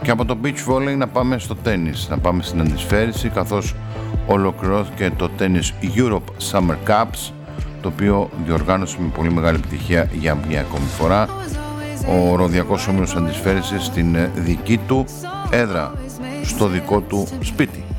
Και από το beach volley να πάμε στο τένις, να πάμε στην αντισφαίριση, καθώς ολοκληρώθηκε το Tennis Europe Summer Cups, το οποίο διοργάνωσε με πολύ μεγάλη επιτυχία για μια ακόμη φορά ο Ροδιακός Όμιλος Αντισφαίρισης στην δική του έδρα, στο δικό του σπίτι.